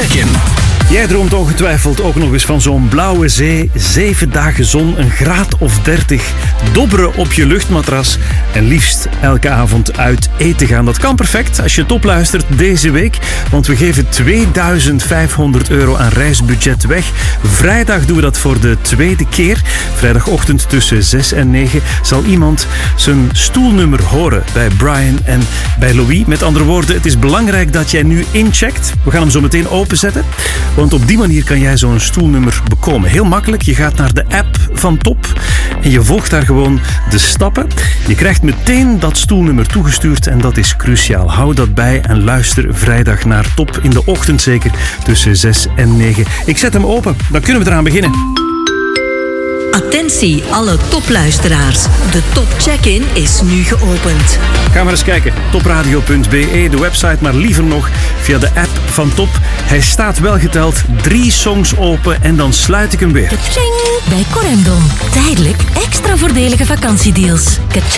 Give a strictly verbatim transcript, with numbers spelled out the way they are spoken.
check-in. Jij droomt ongetwijfeld ook nog eens van zo'n blauwe zee, zeven dagen zon, een graad of dertig, dobberen op je luchtmatras en liefst elke avond uit eten gaan. Dat kan perfect als je top luistert deze week, want we geven tweeduizend vijfhonderd euro aan reisbudget weg. Vrijdag doen we dat voor de tweede keer. Vrijdagochtend tussen zes en negen zal iemand zijn stoelnummer horen bij Brian en bij Louis. Met andere woorden, het is belangrijk dat jij nu incheckt. We gaan hem zo meteen openzetten. Want op die manier kan jij zo'n stoelnummer bekomen. Heel makkelijk, je gaat naar de app van Top en je volgt daar gewoon de stappen. Je krijgt meteen dat stoelnummer toegestuurd en dat is cruciaal. Hou dat bij en luister vrijdag naar Top in de ochtend zeker tussen zes en negen. Ik zet hem open, dan kunnen we eraan beginnen. Attentie, alle topluisteraars. De Top Check-in is nu geopend. Ga maar eens kijken. topradio punt b e, de website, maar liever nog via de app van Top. Hij staat wel geteld. Drie songs open en dan sluit ik hem weer. Kaching! Bij Corendon. Tijdelijk extra voordelige vakantiedeals. Kaching!